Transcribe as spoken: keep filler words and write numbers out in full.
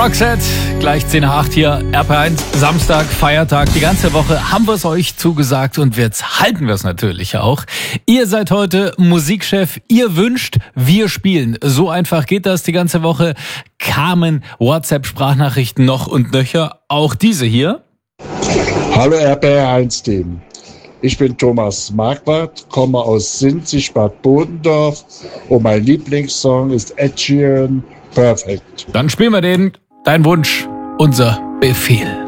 Roxette, gleich zehn nach acht hier, R P eins, Samstag, Feiertag. Die ganze Woche haben wir es euch zugesagt und jetzt halten wir es natürlich auch. Ihr seid heute Musikchef, ihr wünscht, wir spielen. So einfach geht das die ganze Woche. Kamen WhatsApp-Sprachnachrichten noch und nöcher, auch diese hier. Hallo R P eins Team, ich bin Thomas Marquardt, komme aus Sinzig, Bad Bodendorf und mein Lieblingssong ist Ed Sheeran, Perfect. Dann spielen wir den. Dein Wunsch, unser Befehl.